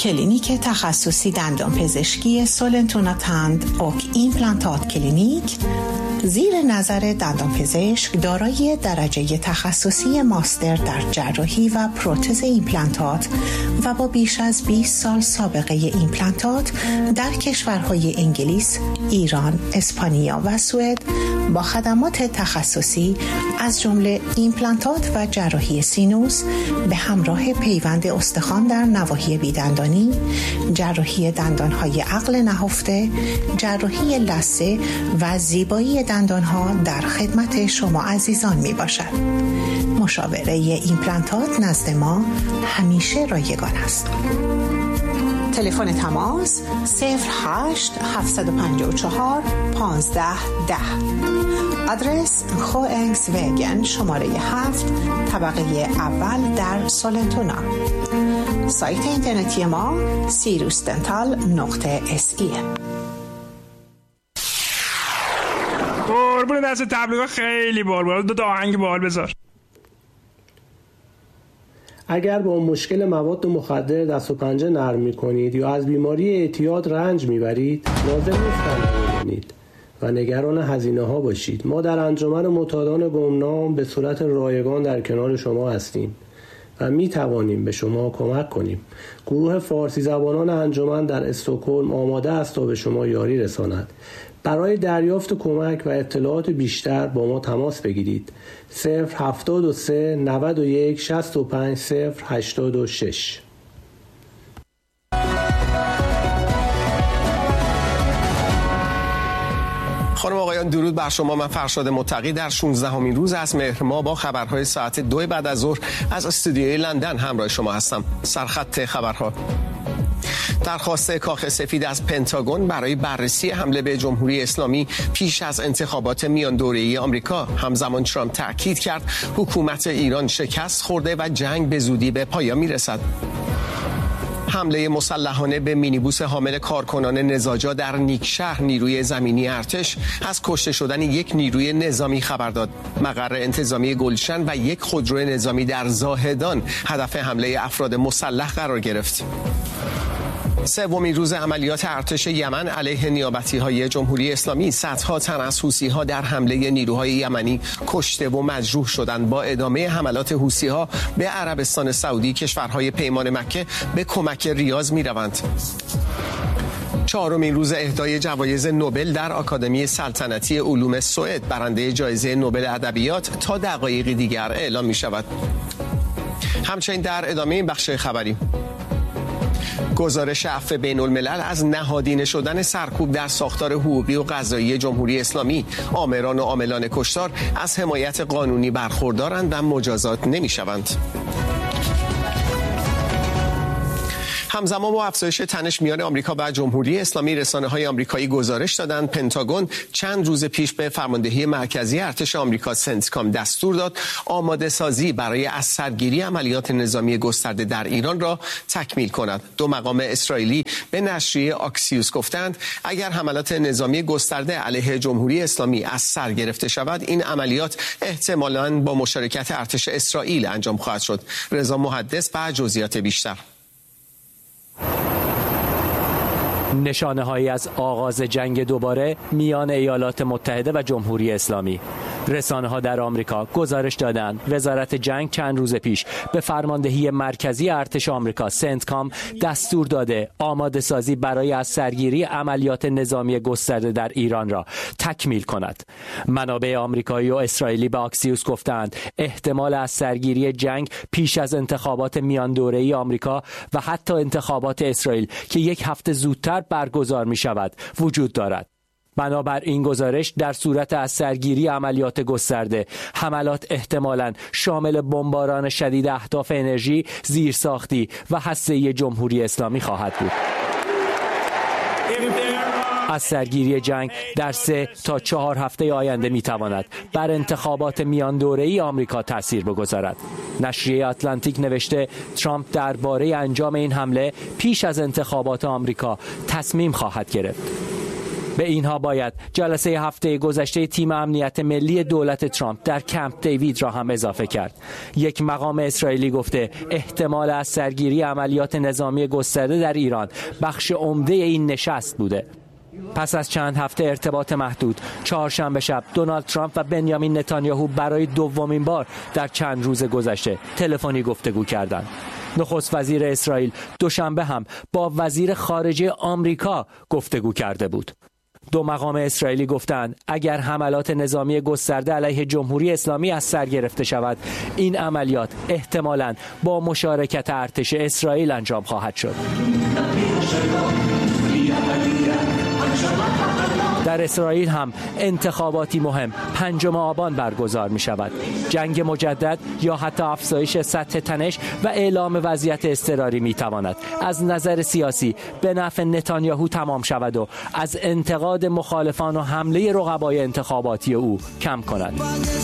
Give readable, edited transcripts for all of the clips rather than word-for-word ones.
کلینیک تخصصی دندانپزشکی سولنتونا تند اوک ایمپلانتات کلینیک زیر نظر دندانپزشک دارای درجه تخصصی ماستر در جراحی و پروتز ایمپلانتات و با بیش از 20 سال سابقه ایمپلانتات در کشورهای انگلیس، ایران، اسپانیا و سوئد با خدمات تخصصی از جمله ایمپلانتات و جراحی سینوس به همراه پیوند استخوان در نواحی بیدندانی، جراحی دندانهای عقل نهفته، جراحی لثه و زیبایی دندانها در خدمت شما عزیزان می باشد. مشاوره ایمپلانتات نزد ما همیشه رایگان است. تلفن تماس 08 754 1510. آدرس خوئنگس وگن شماره 7 طبقه اول در سولنتونا. سایت اینترنتی ما sirusdental.se. قربون دست تبلیغات خیلی بال دو تا آهنگ بال بذار. اگر با مشکل مواد مخدر دست و پنجه نرم می‌کنید یا از بیماری اعتیاد رنج می‌برید، لازم نیست تنها بمانید و نگران هزینه‌ها باشید. ما در انجمن معتادان گمنام به صورت رایگان در کنار شما هستیم و می‌توانیم به شما کمک کنیم. گروه فارسی زبانان انجمن در استکهلم آماده است تا به شما یاری رساند. برای دریافت کمک و اطلاعات بیشتر با ما تماس بگیرید. 073 91 65 086. خانم آقایان درود بر شما. من فرشاد متقی در 16مین روز از مهر ماه با خبرهای ساعت 2 بعد از ظهر از استودیوی لندن همراه شما هستم. سرخط خبرها: درخواست کاخ سفید از پنتاگون برای بررسی حمله به جمهوری اسلامی پیش از انتخابات میان دوره‌ای آمریکا. همزمان ترامپ تاکید کرد حکومت ایران شکست خورده و جنگ به زودی به پایان میرسد. حمله مسلحانه به مینیبوس حامل کارکنان نزاجا در نیکشهر نیروی زمینی ارتش از کشته شدن یک نیروی نظامی خبر داد. مقر انتظامی گلشن و یک خودرو نظامی در زاهدان هدف حمله افراد مسلح قرار گرفت. سومین روز عملیات ارتش یمن علیه نیابتی‌های جمهوری اسلامی، صدها تن از حوثی‌ها در حمله نیروهای یمنی کشته و مجروح شدند. با ادامه حملات حوثی‌ها به عربستان سعودی، کشورهای پیمان مکه به کمک ریاض می‌روند. چهارمین روز اهدای جوایز نوبل در آکادمی سلطنتی علوم سوئد. برنده جایزه نوبل ادبیات تا دقایقی دیگر اعلام می‌شود. همچنین در ادامه این بخش خبری، گزارش عفو بین الملل از نهادینه شدن سرکوب در ساختار حقوقی و قضایی جمهوری اسلامی. آمران و عاملان کشتار از حمایت قانونی برخوردارند و مجازات نمی‌شوند. همزمان با افزایش تنش میان آمریکا و جمهوری اسلامی، رسانه‌های آمریکایی گزارش دادند پنتاگون چند روز پیش به فرماندهی مرکزی ارتش آمریکا سنتکام دستور داد آماده سازی برای از سرگیری عملیات نظامی گسترده در ایران را تکمیل کند. دو مقام اسرائیلی به نشریه آکسیوس گفتند اگر حملات نظامی گسترده علیه جمهوری اسلامی از سر گرفته شود، این عملیات احتمالاً با مشارکت ارتش اسرائیل انجام خواهد شد. رضا محدث و جزئیات بیشتر. نشانه‌هایی از آغاز جنگ دوباره میان ایالات متحده و جمهوری اسلامی. رسانه‌ها در آمریکا گزارش دادند وزارت جنگ چند روز پیش به فرماندهی مرکزی ارتش آمریکا سنتکام دستور داده آماده سازی برای از سرگیری عملیات نظامی گسترده در ایران را تکمیل کند. منابع آمریکایی و اسرائیلی به آکسیوس گفتند احتمال از سرگیری جنگ پیش از انتخابات میان دوره‌ای آمریکا و حتی انتخابات اسرائیل که یک هفته زودتر برگزار می شود وجود دارد. بنابر این گزارش در صورت از سرگیری عملیات گسترده، حملات احتمالاً شامل بمباران شدید اهداف انرژی، زیرساختی و هسته‌ای جمهوری اسلامی خواهد بود. از سرگیری جنگ در 3 تا 4 هفته آینده میتواند بر انتخابات میان دوره‌ای آمریکا تأثیر بگذارد. نشریه اتلانتیک نوشته ترامپ درباره انجام این حمله پیش از انتخابات آمریکا تصمیم خواهد گرفت. به اینها باید جلسه هفته گذشته تیم امنیت ملی دولت ترامپ در کمپ دیوید را هم اضافه کرد. یک مقام اسرائیلی گفته احتمال از سرگیری عملیات نظامی گسترده در ایران بخش عمده این نشست بوده. پس از چند هفته ارتباط محدود، چهارشنبه شب دونالد ترامپ و بنیامین نتانیاهو برای دومین بار در چند روز گذشته تلفنی گفتگو کردند. نخست وزیر اسرائیل دوشنبه هم با وزیر خارجه آمریکا گفتگو کرده بود. دو مقام اسرائیلی گفتند اگر حملات نظامی گسترده علیه جمهوری اسلامی از سر گرفته شود، این عملیات احتمالاً با مشارکت ارتش اسرائیل انجام خواهد شد. در اسرائیل هم انتخاباتی مهم 5 آبان برگزار می شود. جنگ مجدد یا حتی افزایش سطح تنش و اعلام وضعیت اضطراری می تواند از نظر سیاسی به نفع نتانیاهو تمام شود و از انتقاد مخالفان و حمله رقبای انتخاباتی او کم کند.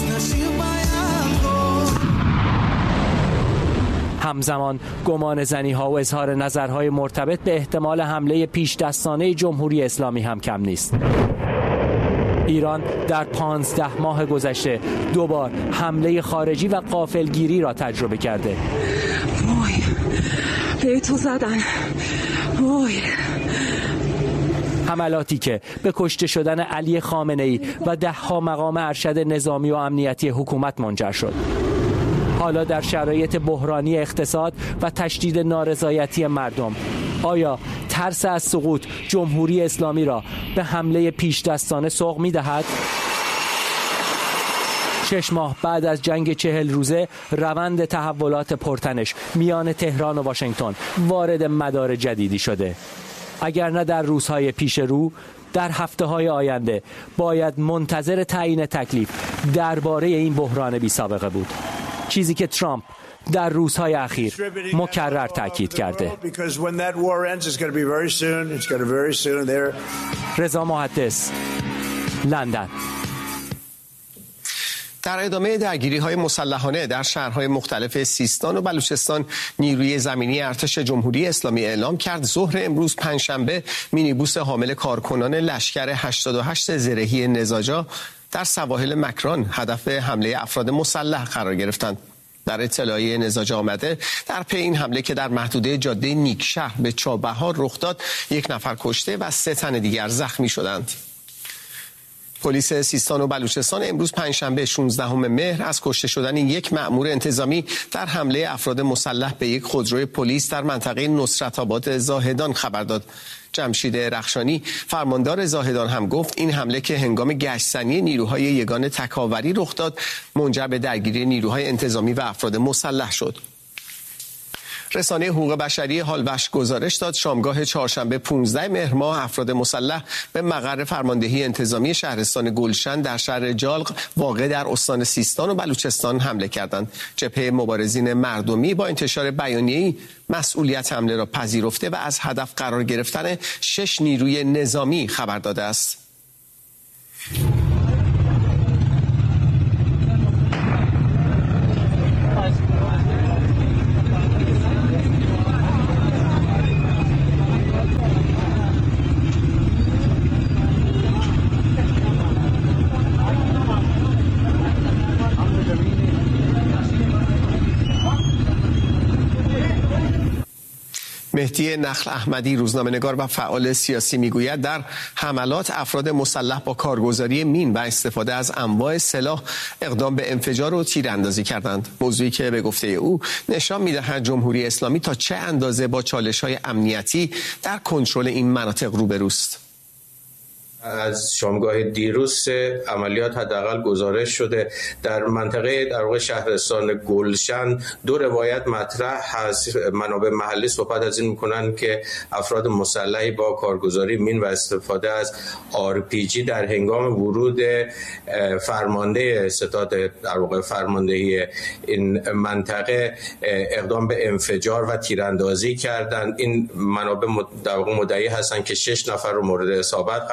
همزمان گمان زنی‌ها و اظهار نظرهای مرتبط به احتمال حمله پیش دستانه جمهوری اسلامی هم کم نیست. ایران در 15 ماه گذشته 2 بار حمله خارجی و غافلگیری را تجربه کرده. وای به تو زدن. وای. حملاتی که به کشته شدن علی خامنه‌ای و 10 مقام ارشد نظامی و امنیتی حکومت منجر شد. حالا در شرایط بحرانی اقتصاد و تشدید نارضایتی مردم، آیا ترس از سقوط جمهوری اسلامی را به حمله پیش دستانه سوق می دهد؟ 6 ماه بعد از جنگ 40 روزه، روند تحولات پرتنش میان تهران و واشنگتن وارد مدار جدیدی شده. اگر نه در روزهای پیش رو، در هفته‌های آینده باید منتظر تعیین تکلیف درباره این بحران بی سابقه بود. چیزی که ترامپ در روزهای اخیر مکرر تاکید کرده. رضا محدث، لندن. در ادامه درگیری‌های مسلحانه در شهرهای مختلف سیستان و بلوچستان، نیروی زمینی ارتش جمهوری اسلامی اعلام کرد ظهر امروز پنجشنبه مینیبوس حامل کارکنان لشکر 88 زرهی نزاجا در سواحل مکران هدف حمله افراد مسلح قرار گرفتند. در اطلاعیه نزاجا آمده در پی این حمله که در محدوده جاده نیکشهر به چابهار رخ داد، 1 نفر کشته و 3 تن دیگر زخمی شدند. پلیس سیستان و بلوچستان امروز پنجشنبه 16 مهر از کشته شدن 1 مأمور انتظامی در حمله افراد مسلح به 1 خودروی پلیس در منطقه نصرت آباد زاهدان خبر داد. جمشید رخشانی فرماندار زاهدان هم گفت این حمله که هنگام گشت‌زنی نیروهای یگان تکاوری رخ داد، منجر به درگیری نیروهای انتظامی و افراد مسلح شد. رسانه حقوق بشری هالوش گزارش داد شامگاه چهارشنبه 15 مهر ماه افراد مسلح به مقر فرماندهی انتظامی شهرستان گلشن در شهر جالق واقع در استان سیستان و بلوچستان حمله کردند. جبهه مبارزین مردمی با انتشار بیانیه‌ای مسئولیت حمله را پذیرفته و از هدف قرار گرفتن 6 نیروی نظامی خبر داده است. مهدی نخل احمدی روزنامه‌نگار و فعال سیاسی میگوید در حملات افراد مسلح با کارگزاری مین و استفاده از انواع سلاح اقدام به انفجار و تیراندازی کردند. موضوعی که به گفته او نشان می‌دهد جمهوری اسلامی تا چه اندازه با چالش‌های امنیتی در کنترل این مناطق روبروست. از شامگاه دیروز عملیات حداقل گزارش شده در منطقه در واقع شهرستان گلشن. 2 روایت مطرح هست. منابع محلی صحبت از این میکنن که افراد مسلحی با کارگزاری مین و استفاده از RPG در هنگام ورود فرمانده ستاد در واقع فرماندهی این منطقه اقدام به انفجار و تیراندازی کردند. این منابع در واقع مدعی هستند که 6 نفر رو مورد اصابت قرار دادن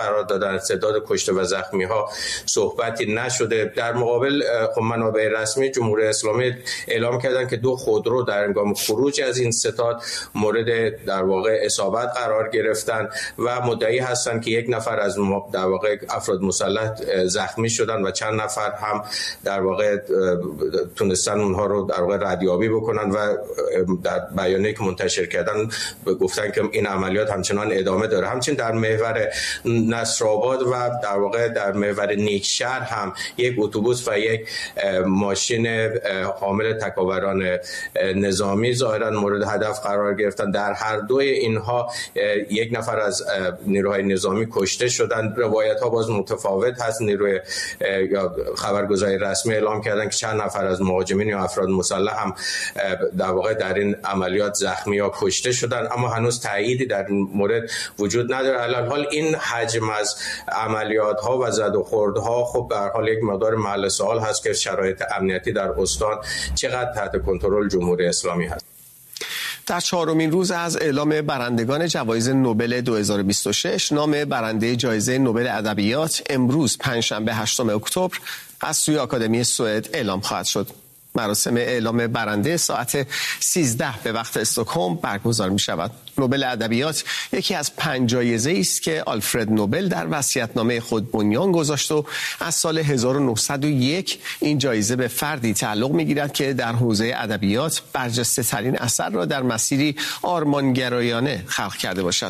شدن، تعداد کشته و زخمی ها صحبتی نشده. در مقابل منابع رسمی جمهوری اسلامی اعلام کردن که 2 خودرو در هنگام خروج از این ستاد مورد در واقع اصابت قرار گرفتن و مدعی هستند که 1 نفر از در واقع افراد مسلح زخمی شدن و چند نفر هم در واقع تونستن اونها رو در واقع ردیابی بکنن و در بیانیه‌ای که منتشر کردن گفتن که این عملیات همچنان ادامه داره. همچنین در محور نصرآباد و در واقع در محور نیکشهر هم 1 اتوبوس و 1 ماشین حامل تکاوران نظامی ظاهرا مورد هدف قرار گرفتن. در هر دوی اینها 1 نفر از نیروهای نظامی کشته شدن. روایت ها باز متفاوت هست. نیروی یا خبرگزاری رسمی اعلام کردن که چند نفر از مهاجمین یا افراد مسلح هم در واقع در این عملیات زخمی یا کشته شدن، اما هنوز تأییدی در این مورد وجود نداره. علاوه حال این حجم از عملیات ها و زد و خورد ها خب به هر حال یک مقدار محل سوال هست که شرایط امنیتی در استان چقدر تحت کنترل جمهوری اسلامی هست. در 4مین روز از اعلام برندگان جوایز نوبل 2026 نام برنده جایزه نوبل ادبیات امروز پنجشنبه 8 اکتبر از سوی آکادمی سوئد اعلام خواهد شد. مراسم اعلام برنده ساعت 13 به وقت استکهلم برگزار می شود. نوبل ادبیات یکی از 5 جایزه است که آلفرد نوبل در وصیت‌نامه خود بنیان گذاشت و از سال 1901 این جایزه به فردی تعلق می‌گیرد که در حوزه ادبیات برجسته‌ترین اثر را در مسیری آرمانگرایانه خلق کرده باشد.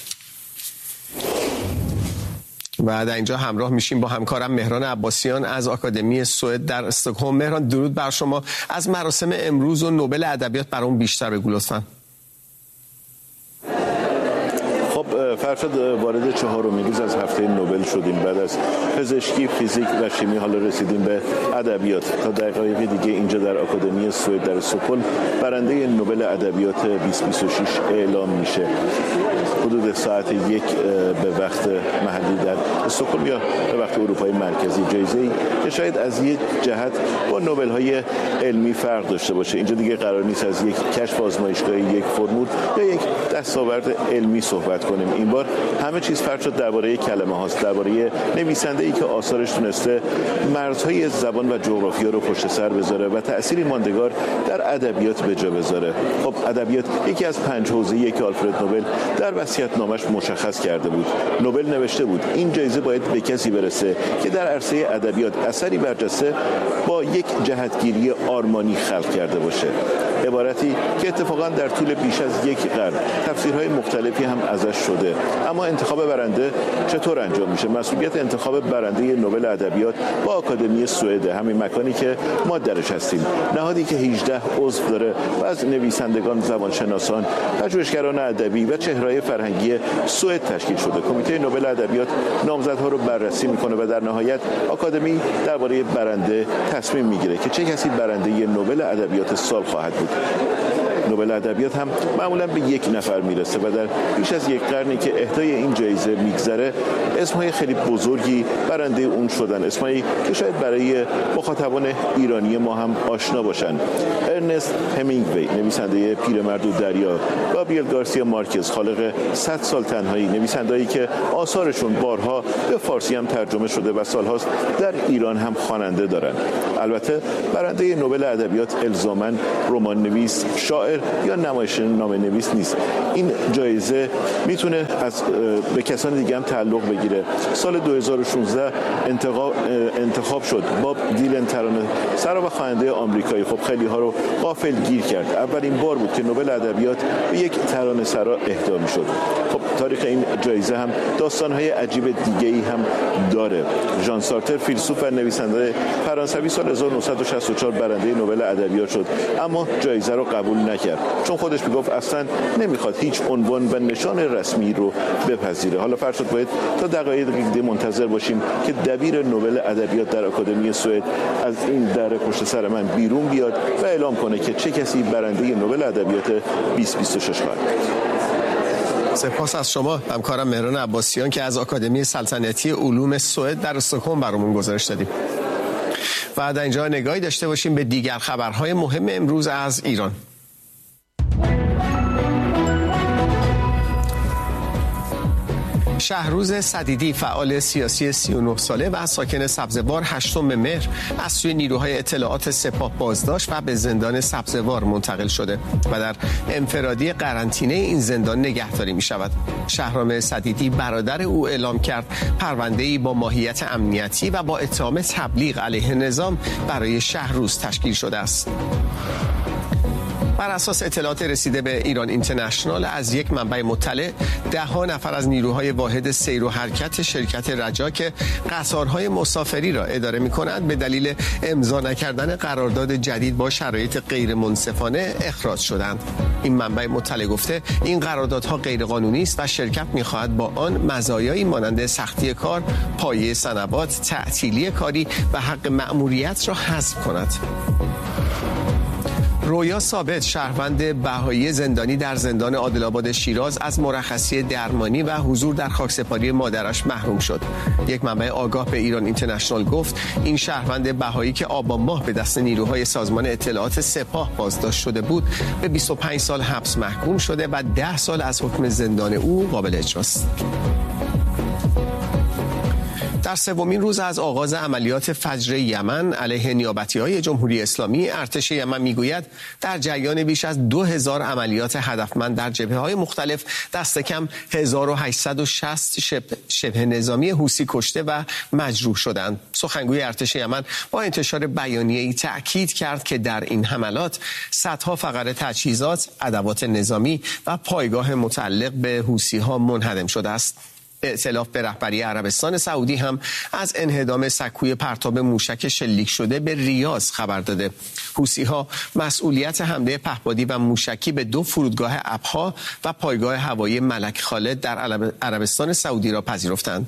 و در اینجا همراه میشیم با همکارم مهران عباسیان از آکادمی سوئد در استکهلم. مهران، درود بر شما. از مراسم امروز و نوبل ادبیات برام بیشتر بگو لطفاً. فرشاد، وارد 4مین روز از هفته نوبل شدیم. بعد از پزشکی، فیزیک و شیمی حالا رسیدیم به ادبیات. تا دقایق دیگه اینجا در آکادمی سوئد در استکهلم برنده نوبل ادبیات 2026 اعلام میشه. حدود ساعت 1 به وقت محلی در استکهلم یا به وقت اروپای مرکزی، جایزه‌ای که شاید از یک جهت با نوبل‌های علمی فرق داشته باشه. اینجا دیگه قرار نیست از یک کشف آزمایشگاهی، یک فرمول یا یک دستاورد علمی صحبت کنیم. این بار همه چیز فرشاد درباره کلمه هاست، درباره نویسنده‌ای که آثارش تونسته مرزهای زبان و جغرافیا رو پشت سر بذاره و تأثیری ماندگار در ادبیات به جا بذاره. خب ادبیات یکی از 5 حوزه‌ایه که آلفرد نوبل در وصیت‌نامه‌اش مشخص کرده بود. نوبل نوشته بود این جایزه باید به کسی برسه که در عرصه ادبیات اثری برجسته با یک جهتگیری آرمانی خلق کرده باشه. عبارتی که اتفاقا در طول بیش از 1 قرن تفسیرهای مختلفی هم ازش شده. اما انتخاب برنده چطور انجام میشه؟ مسئولیت انتخاب برنده نوبل ادبیات با آکادمی سوئد، همین مکانی که ما درش هستیم، نهادی که 18 عضو داره و از نویسندگان، زبانشناسان، پژوهشگران ادبی و چهره‌های فرهنگی سوئد تشکیل شده. کمیته نوبل ادبیات نامزدها رو بررسی میکنه و در نهایت آکادمی درباره برنده تصمیم میگیره که چه کسی برنده نوبل ادبیات سال خواهد بود. نوبل ادبیات هم معمولا به 1 نفر میرسه و در بیش از 1 قرنی که اهدای این جایزه میگذره اسمای خیلی بزرگی برنده اون شدن، اسمایی که شاید برای مخاطبان ایرانی ما هم آشنا باشن. ارنست همینگوی، نویسنده پیرمرد و دریا، گابریل گارسیا مارکز، خالق 100 سال تنهایی، نویسندهایی که آثارشون بارها به فارسی هم ترجمه شده و سالهاست در ایران هم خواننده دارن. البته برنده نوبل ادبیات الزاماً رمان نویس، شاعر یا نمایشنامه نویس نیست. این جایزه میتونه به کسان دیگه هم تعلق بگیره. سال 2016 انتخاب شد باب دیلن، ترانه‌سرا و خواننده آمریکایی. خب خیلی ها رو غافل گیر کرد. اولین بار بود که نوبل ادبیات به یک ترانه‌سرا اهدا میشد. خب تاریخ این جایزه هم داستان‌های عجیب دیگه‌ای هم داره. ژان سارتر، فیلسوف و نویسنده فرانسوی، سال 1964 برنده نوبل ادبیات شد، اما جایزه رو قبول نکرد چون خودش میگفت اصلا نمیخواد هیچ عنوان و نشان رسمی رو بپذیره. حالا فرشاد باید تا دقایق دیگه منتظر باشیم که دبیر نوبل ادبیات در آکادمی سوئد از این در پشت سر من بیرون بیاد و اعلام کنه که چه کسی برنده نوبل ادبیات 2026 خواهد بود. سپاس از شما همکارم مهران عباسیان که از آکادمی سلطنتی علوم سوئد در استکهلم برامون گزارش دادیم. و در اینجا نگاهی داشته باشیم به دیگر خبرهای مهم امروز از ایران. شهروز صدیدی فعال سیاسی 39 ساله و ساکن سبزوار 8 مهر از سوی نیروهای اطلاعات سپاه بازداشت و به زندان سبزوار منتقل شده و در انفرادی قرنطینه این زندان نگهداری می شود. شهرام صدیدی برادر او اعلام کرد پرونده‌ای با ماهیت امنیتی و با اتهام تبلیغ علیه نظام برای شهروز تشکیل شده است. بر اساس اطلاعات رسیده به ایران اینترنشنال از یک منبع مطلع، 10 نفر از نیروهای واحد سیر و حرکت شرکت رجا که قطارهای مسافری را اداره می‌کنند به دلیل امضا نکردن قرارداد جدید با شرایط غیر منصفانه اخراج شدند. این منبع مطلع گفته این قراردادها غیرقانونی است و شرکت می‌خواهد با آن مزایایی مانند سختی کار، پایه صنوات، تعطیلی کاری و حق مأموریت را حذف کند. رویا ثابت شهروند بهایی زندانی در زندان عادل‌آباد شیراز از مرخصی درمانی و حضور در خاکسپاری مادرش محروم شد. یک منبع آگاه به ایران اینترنشنال گفت این شهروند بهایی که آبان ماه به دست نیروهای سازمان اطلاعات سپاه بازداشت شده بود به 25 سال حبس محکوم شده و 10 سال از حکم زندان او قابل اجراست. در سومین روز از آغاز عملیات فجر یمن علیه نیابتی‌های جمهوری اسلامی، ارتش یمن میگوید در جریان بیش از 2000 عملیات هدفمند در جبهه‌های مختلف دست کم 1860 شبه نظامی حوثی کشته و مجروح شدند. سخنگوی ارتش یمن با انتشار بیانیه‌ای تأکید کرد که در این حملات صدها فقره تجهیزات، ادوات نظامی و پایگاه متعلق به حوثی‌ها منهدم شده است. ائتلاف به رهبری عربستان سعودی هم از انهدام سکوی پرتاب موشک شلیک شده به ریاض خبر داده. حوثی‌ها مسئولیت حمله پهپادی و موشکی به 2 فرودگاه ابها و پایگاه هوایی ملک خالد در عربستان سعودی را پذیرفتند.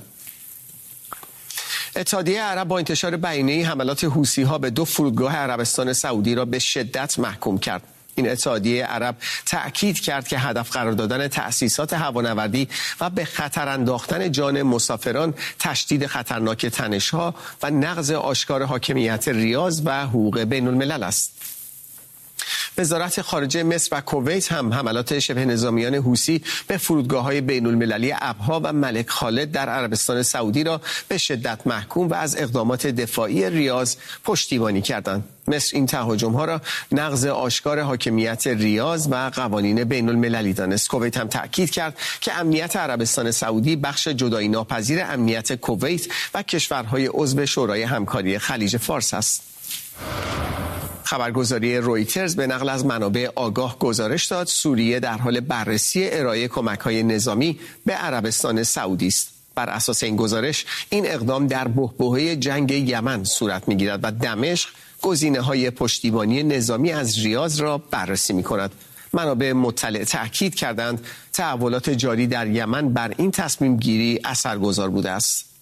اتحادیه عرب با انتشار بیانیه حملات حوثی‌ها به 2 فرودگاه عربستان سعودی را به شدت محکوم کرد. این اتحادیه عرب تأکید کرد که هدف قرار دادن تأسیسات هوانوردی و به خطر انداختن جان مسافران، تشدید خطرناک تنش‌ها و نقض آشکار حاکمیت ریاض و حقوق بین الملل است. وزارت خارجه مصر و کویت هم حملات شبه نظامیان حوثی به فرودگاه‌های بین‌المللی ابها و ملک خالد در عربستان سعودی را به شدت محکوم و از اقدامات دفاعی ریاض پشتیبانی کردند. مصر این تهاجم‌ها را نقض آشکار حاکمیت ریاض و قوانین بین‌المللی دانست. کویت هم تأکید کرد که امنیت عربستان سعودی بخش جدایی ناپذیر امنیت کویت و کشورهای عضو شورای همکاری خلیج فارس است. خبرگزاری رویترز به نقل از منابع آگاه گزارش داد سوریه در حال بررسی ارائه کمک‌های نظامی به عربستان سعودی است. بر اساس این گزارش این اقدام در بحبوحه جنگ یمن صورت می‌گیرد و دمشق گزینه‌های پشتیبانی نظامی از ریاض را بررسی می‌کند. منابع مطلع تأکید کردند تحولات جاری در یمن بر این تصمیم گیری اثرگذار بوده است.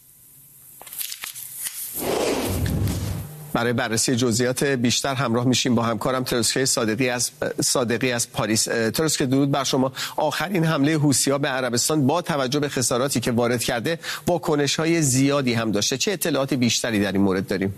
برای بررسی جزئیات بیشتر همراه میشیم با همکارم تروسکه صادقی از پاریس. تروسکه درود بر شما. آخرین حمله حوثی‌ها به عربستان با توجه به خساراتی که وارد کرده واکنش‌های زیادی هم داشته. چه اطلاعات بیشتری در این مورد داریم؟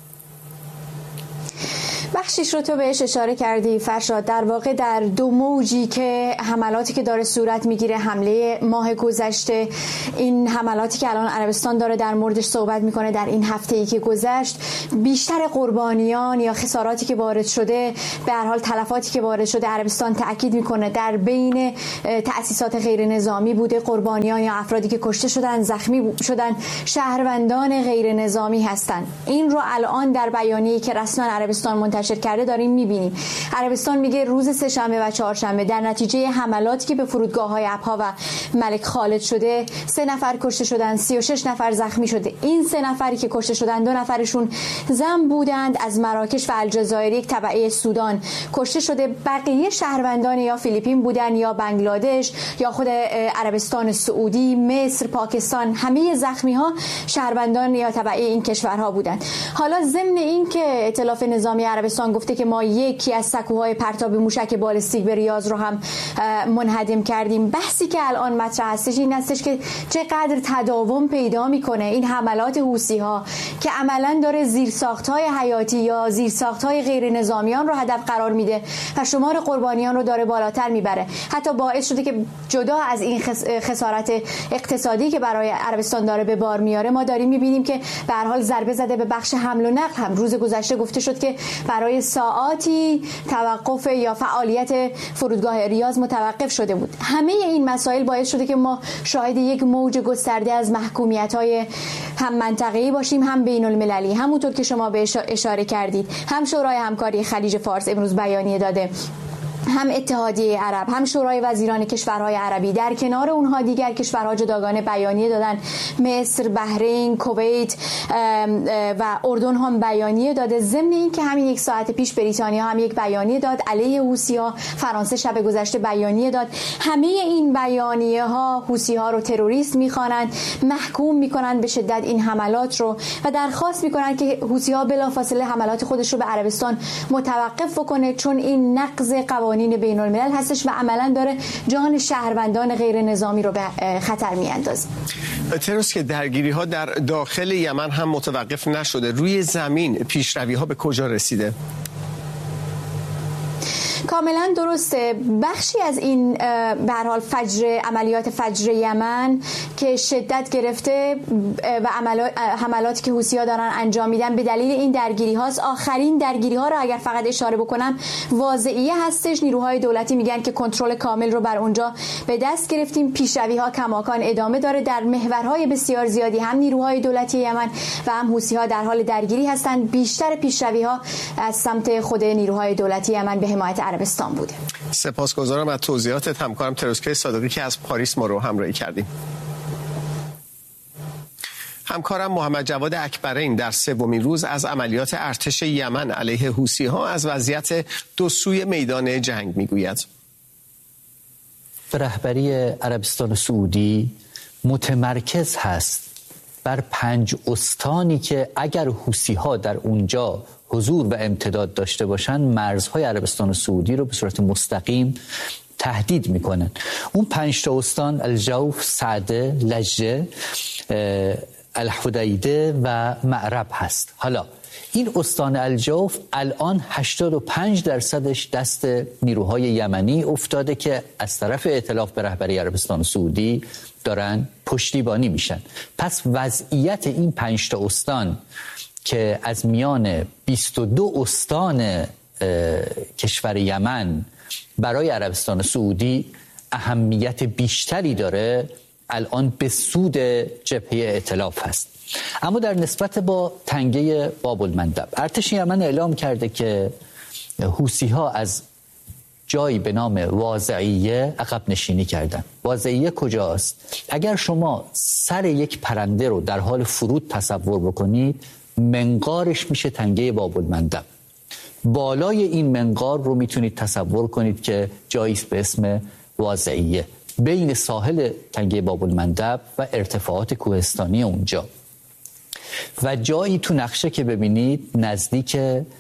بخشیش رو تو بهش اشاره کردی فرشاد. در واقع در 2 موجی که حملاتی که داره صورت میگیره، حمله ماه گذشته، این حملاتی که الان عربستان داره در موردش صحبت میکنه در این هفته‌ای که گذشت، بیشتر قربانیان یا خساراتی که وارد شده، به هر حال تلفاتی که وارد شده، عربستان تاکید میکنه در بین تأسیسات غیر نظامی بوده. قربانیان یا افرادی که کشته شدن، زخمی شدن، شهروندان غیر نظامی هستند. این رو الان در بیانیه‌ای که رسما عربستان منتشر کرده داریم میبینیم. عربستان میگه روز سه‌شنبه و چهارشنبه در نتیجه حملاتی که به فرودگاه‌های ابها و ملک خالد شده 3 نفر کشته شدن، 36 نفر زخمی شده. این 3 نفری که کشته شدن 2 نفرشون زن بودند از مراکش و الجزایر، یک تبعه سودان کشته شده. بقیه شهروندان یا فیلیپین بودن یا بنگلادش یا خود عربستان سعودی، مصر، پاکستان. همه زخمی‌ها شهروندان یا تبعه این کشورها بودند. حالا ضمن این که ائتلاف نظامی عربستان عربستان گفته که ما یکی از سکوهای پرتاب موشک بالستیک به ریاض رو هم منهدم کردیم. بحثی که الان مطرح هستش این هستش که چقدر تداوم پیدا میکنه این حملات حوثی‌ها که عملاً داره زیرساخت‌های حیاتی یا زیرساخت‌های غیر نظامیان رو هدف قرار میده و شمار قربانیان رو داره بالاتر میبره. حتی باعث شده که جدا از این خسارت اقتصادی که برای عربستان داره به بار میاره، ما داریم میبینیم که به هر حال ضربه زده به بخش حمل و نقل هم. روز گذشته گفته شد که برای ساعاتی توقف یا فعالیت فرودگاه ریاض متوقف شده بود. همه این مسائل باعث شده که ما شاهد یک موج گسترده از محکومیت‌های هم منطقه‌ای باشیم هم بین المللی. همونطور که شما به اشاره کردید، هم شورای همکاری خلیج فارس امروز بیانیه داده، هم اتحادیه عرب، هم شورای وزیران کشورهای عربی. در کنار اونها دیگر کشورها جداگانه بیانیه دادن. مصر، بحرین، کویت و اردن هم بیانیه داده. ضمن این که همین یک ساعت پیش بریتانیا هم یک بیانیه داد علیه حوثی‌ها. فرانسه شب گذشته بیانیه داد. همه این بیانیه ها حوثی‌ها رو تروریست میخوانند، محکوم میکنند به شدت این حملات رو و درخواست میکنند که حوثی‌ها بلافاصله حملات خودش رو به عربستان متوقف بکنه، چون این نقض قوانین بین الملل هستش و عملا داره جان شهروندان غیر نظامی رو به خطر میاندازه. تروس که درگیری ها در داخل یمن هم متوقف نشده، روی زمین پیشروی ها به کجا رسیده؟ کاملا درسته. بخشی از این به هر حال عملیات فجر یمن که شدت گرفته و حملاتی که حوثی‌ها دارن انجام میدن به دلیل این درگیری هاست. آخرین درگیری ها رو اگر فقط اشاره بکنم، واضعیه هستش. نیروهای دولتی میگن که کنترل کامل رو بر اونجا به دست گرفتیم. پیشروی ها کماکان ادامه داره. در محورهای بسیار زیادی هم نیروهای دولتی یمن و هم حوثی‌ها در حال درگیری هستند. بیشتر پیشروی ها از سمت خود نیروهای دولتی یمن به حمایت عربستان بوده. سپاسگزارم از توضیحاتت همکارم تروسکه صادقی که از پاریس ما رو همراهی کردیم. همکارم محمد جواد اکبرین در سومین روز از عملیات ارتش یمن علیه حوثی‌ها از وضعیت دو سوی میدان جنگ میگوید. رهبری عربستان سعودی متمرکز هست بر 5 استانی که اگر حوثی‌ها در اونجا حضور و امتداد داشته باشن، مرزهای عربستان سعودی رو به صورت مستقیم تهدید میکنن. اون 5 تا استان الجوف، سعده، لجه، الحدیده و معرب هست. حالا این استان الجوف الان 85% دست نیروهای یمنی افتاده که از طرف ائتلاف به رهبری عربستان سعودی دارن پشتیبانی میشن. پس وضعیت این 5 تا استان که از میان 22 استان کشور یمن برای عربستان سعودی اهمیت بیشتری داره، الان به سود جبهه ائتلاف هست. اما در نسبت با تنگه باب المندب، ارتش یمن اعلام کرده که حوثی‌ها از جایی به نام واضعیه عقب نشینی کردن. واضعیه کجاست؟ اگر شما سر یک پرنده رو در حال فرود تصور بکنید، منقارش میشه تنگه باب المندب. بالای این منقار رو میتونید تصور کنید که جایی به اسم واضعیه، بین ساحل تنگه باب المندب و ارتفاعات کوهستانی اونجا. و جایی تو نقشه که ببینید نزدیک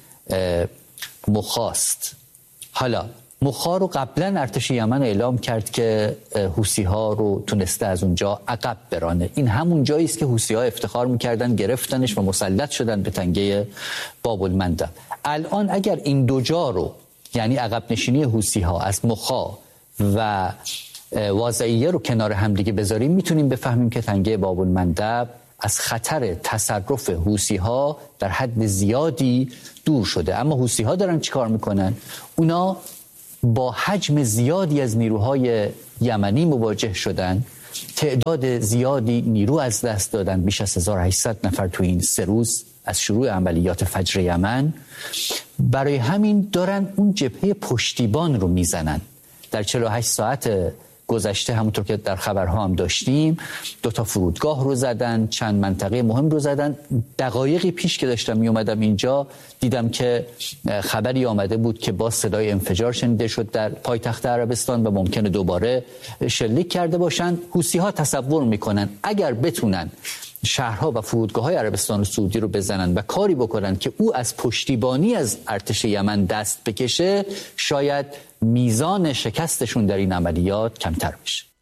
مخاست. حالا مخا رو قبلا ارتش یمن اعلام کرد که حوثی‌ها رو تونسته از اونجا عقب برانه. این همون جایی است که حوثی‌ها افتخار می‌کردن گرفتنش و مسلط شدن به تنگه باب المندب. الان اگر این دو جا رو، یعنی عقب نشینی حوثی‌ها از مخا و واضعیه رو کنار همدیگه بذاریم، میتونیم بفهمیم که تنگه باب المندب از خطر تصرف حوثی‌ها در حد زیادی دور شده. اما حوثی‌ها دارن چیکار میکنن؟ اونا با حجم زیادی از نیروهای یمنی مواجه شدن، تعداد زیادی نیرو از دست دادن، بیش از 1800 نفر تو این 3 روز از شروع عملیات فجر یمن. برای همین دارن اون جبهه پشتیبان رو میزنن. در 48 ساعت گذشته همونطور که در خبرها هم داشتیم 2 تا فرودگاه رو زدن، چند منطقه مهم رو زدن. دقایقی پیش که داشتم می اومدم اینجا دیدم که خبری آمده بود که با صدای انفجار شنیده شد در پایتخت عربستان و ممکنه دوباره شلیک کرده باشن. حوثی‌ها تصور میکنن اگر بتونن شهرها و فرودگاه‌های عربستان سعودی رو بزنن و کاری بکنن که او از پشتیبانی از ارتش یمن دست بکشه، شاید میزان شکستشون در این عملیات کمتر بشه.